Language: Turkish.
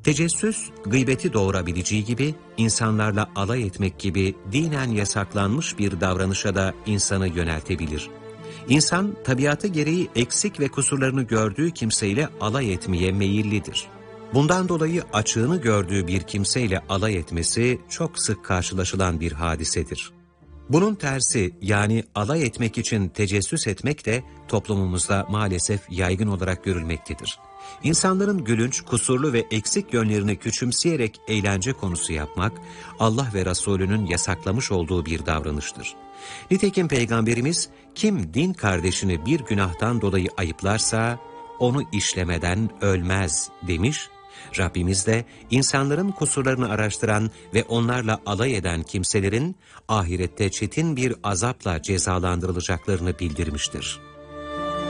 Tecessüs, gıybeti doğurabileceği gibi, insanlarla alay etmek gibi dinen yasaklanmış bir davranışa da insanı yöneltebilir. İnsan, tabiatı gereği eksik ve kusurlarını gördüğü kimseyle alay etmeye meyillidir. Bundan dolayı açığını gördüğü bir kimseyle alay etmesi çok sık karşılaşılan bir hadisedir. Bunun tersi, yani alay etmek için tecessüs etmek de toplumumuzda maalesef yaygın olarak görülmektedir. İnsanların gülünç, kusurlu ve eksik yönlerini küçümseyerek eğlence konusu yapmak, Allah ve Resulünün yasaklamış olduğu bir davranıştır. Nitekim Peygamberimiz, kim din kardeşini bir günahtan dolayı ayıplarsa, onu işlemeden ölmez demiş. Rabbimiz de insanların kusurlarını araştıran ve onlarla alay eden kimselerin ahirette çetin bir azapla cezalandırılacaklarını bildirmiştir.